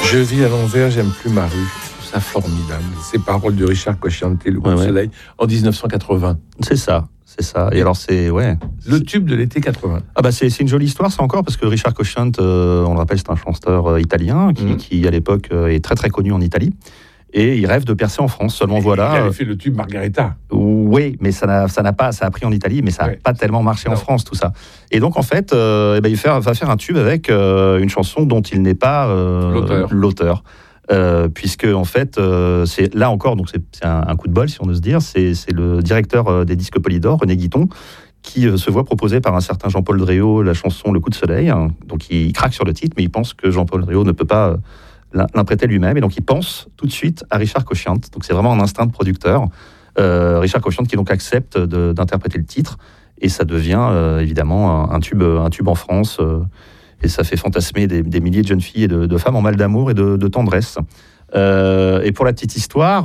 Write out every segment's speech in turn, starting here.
Je vis à l'envers, j'aime plus ma rue. Je trouve ça formidable. Ces paroles de Richard Cocciante, Le coup de soleil, en 1980. C'est ça. Et alors, le tube de l'été 80. Ah bah c'est une jolie histoire, ça encore, parce que Richard Cocciante, on le rappelle, c'est un chanteur italien qui, à l'époque, est très très connu en Italie. Et il rêve de percer en France. Seulement voilà. Il avait fait le tube Margareta. Oui, mais ça a pris en Italie, mais ça n'a pas tellement marché en France, tout ça. Et donc en fait, il va faire un tube avec une chanson dont il n'est pas l'auteur. Puisque en fait, c'est là encore, donc c'est un coup de bol, si on ose dire. C'est le directeur des disques Polydor, René Guiton, qui se voit proposer par un certain Jean-Paul Dréau la chanson Le coup de soleil. Donc il craque sur le titre, mais il pense que Jean-Paul Dréau ne peut pas l'interpréter lui-même, et donc il pense tout de suite à Richard Cocciante. Donc c'est vraiment un instinct de producteur. Richard Cocciante qui donc accepte d'interpréter le titre, et ça devient évidemment un tube en France, et ça fait fantasmer des milliers de jeunes filles et de femmes en mal d'amour et de tendresse. Et pour la petite histoire,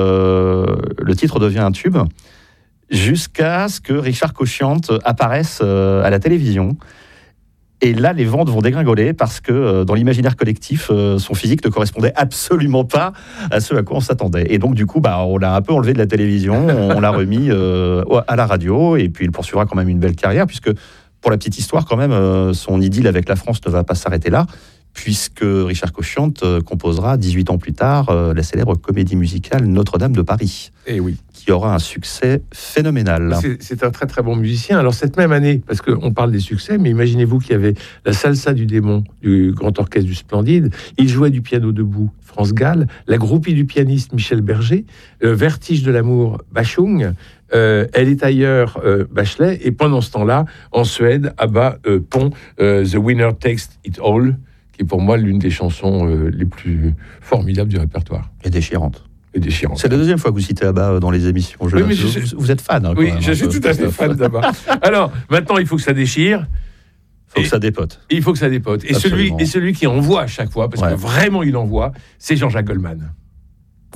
le titre devient un tube jusqu'à ce que Richard Cocciante apparaisse à la télévision. Et là, les ventes vont dégringoler parce que dans l'imaginaire collectif, son physique ne correspondait absolument pas à ce à quoi on s'attendait. Et donc, du coup, on l'a un peu enlevé de la télévision, on l'a remis à la radio, et puis il poursuivra quand même une belle carrière, puisque, pour la petite histoire, quand même, son idylle avec la France ne va pas s'arrêter là, puisque Richard Cocciante composera 18 ans plus tard la célèbre comédie musicale Notre-Dame de Paris. Et oui. Qui aura un succès phénoménal. C'est un très très bon musicien. Alors cette même année, parce qu'on parle des succès, mais imaginez-vous qu'il y avait la Salsa du démon du Grand Orchestre du Splendide, il jouait du piano debout, France Gall, la groupie du pianiste Michel Berger, Vertige de l'amour, Bachung, Elle est ailleurs, Bachelet, et pendant ce temps-là, en Suède, ABBA pond The Winner Takes It All, qui est pour moi l'une des chansons les plus formidables du répertoire. Et déchirante. C'est la deuxième fois que vous citez ABBA dans les émissions. Vous êtes fan. Oui, je suis tout à fait fan d'ABBA. Alors, maintenant, il faut que ça déchire. Il faut que ça dépote. Il faut que ça dépote. Et celui qui envoie à chaque fois, parce que vraiment il envoie, c'est Jean-Jacques Goldman.